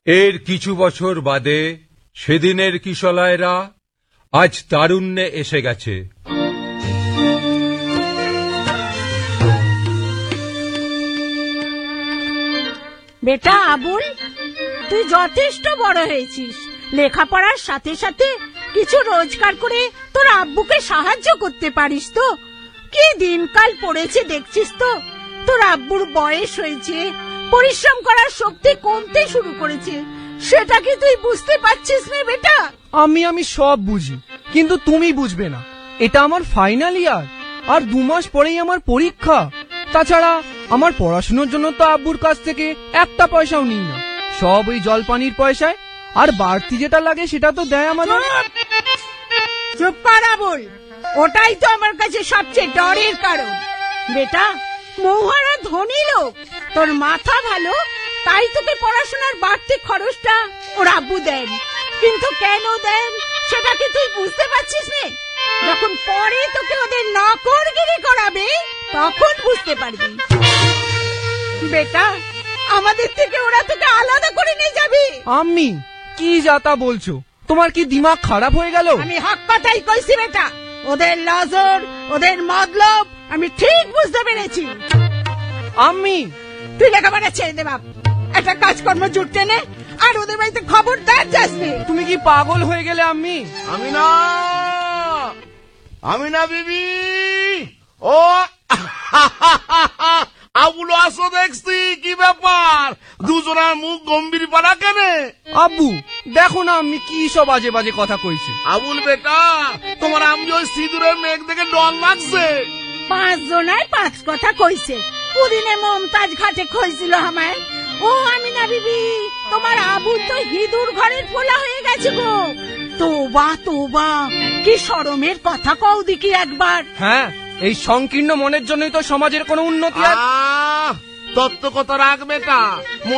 এর কিছু বছর বাদে সেদিনের কিশলয়রা আজ তারুণ্যে এসে গেছে। বেটা আবুল, তুই যথেষ্ট বড় হয়েছিস। লেখাপড়ার সাথে সাথে কিছু রোজগার করে তোর আব্বুকে সাহায্য করতে পারিস তো? কি দিনকাল পড়েছে দেখছিস তো। তোর আব্বুর বয়স হয়েছে, পরিশ্রম করার শক্তি কমতে শুরু করেছে। সেটা কি তুই বুঝতে পারছিস না বেটা? আমি সব বুঝি, কিন্তু তুমি বুঝবে না। এটা আমার ফাইনাল ইয়ার, আর 2 মাস পরেই আমার পরীক্ষা। তাছাড়া আমার পড়াশোনার জন্য তো আব্বুর কাছ থেকে একটা পয়সাও নিই না, সব ওই জলপানির পয়সায়। আর বাড়তি যেটা লাগে সেটা তো দেয় আমাদের। চুপ কর আবুল, ওটাই তো আমার কাছে সবচেয়ে ডরের কারণ। বেটা, মৌহারা ধনী লোক, তোর মাথা ভালো, তাই তোকে পড়াশোনার বাড়তি খরচটা ওর আব্বু দেন। কিন্তু কেন দেন সেটা কি তুই বুঝতে পারছিস না? যখন পরে তোকে ওদের নকরগিরি করাবে তখন বুঝতে পারবি। বেটা, আমাদের থেকে ওরা তোকে আলাদা করে নিয়ে যাবে। আম্মি, কি যাতা বলছো? তোমার কি দিমাগ খারাপ হয়ে গেল? আমি হক কথাই কইছি বেটা। ওদের নজর, ওদের মতলব আমি ঠিক বুঝতে পেরেছি। আম্মি, তুই লেখাপড়া ছেড়ে দে বাপ, একটা কাজকর্ম জুটতে নে, আর ওদের বাড়িতে খবরদার যাস নে। তুমি কি পাগল হয়ে গেলে আম্মি? আমি না বিবি, ও আবুল আসো দেখছি, কি ব্যাপার? দুজনের মুখ গম্ভীর পাড়া কেনে? আব্বু দেখো না আম্মি কি সব বাজে বাজে কথা কইছে। আবুল বেটা, তোমার আমি ওই সিঁদুরের মেঘ দেখে ডর লাগছে। 5 জনায় 5 কথা কইছে। পুদিনে মমতাজ ঘাটে কইছিল আমায়, ও আমি না বিবি, তোমার আবুল তো হিঁদুর ঘরের ফোলা হয়ে গেছে গো। তোবা তোবা, কি শরমের কথা কও দেখি একবার। হ্যাঁ, এই সংকীর্ণ মনের জন্যই তো সমাজের কোনো উন্নতি আর তত্ত্ব কথা রাখ বেটা।